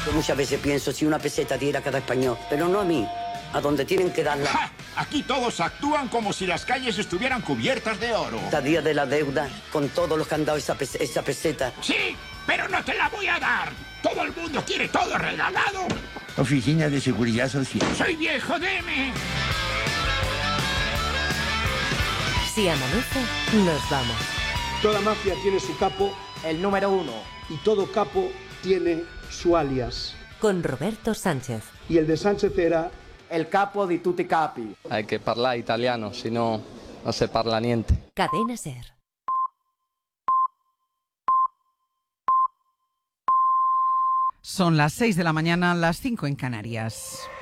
Yo muchas veces pienso si una peseta diera a cada español, pero no a mí, a donde tienen que darla. ¡Ja! Aquí todos actúan como si las calles estuvieran cubiertas de oro. Esta día de la deuda, con todos los que han dado esa peseta. Sí, pero no te la voy a dar. Todo el mundo quiere todo regalado. Oficina de Seguridad Social. Soy viejo, deme. Si amanece, nos vamos. Toda mafia tiene su capo, el número 1. y todo capo tiene su alias. Con Roberto Sánchez. Y el de Sánchez era el capo di tutti capi. Hay que parlare italiano, si no, no se parla niente. Cadena SER. Son las 6 de la mañana, las 5 en Canarias.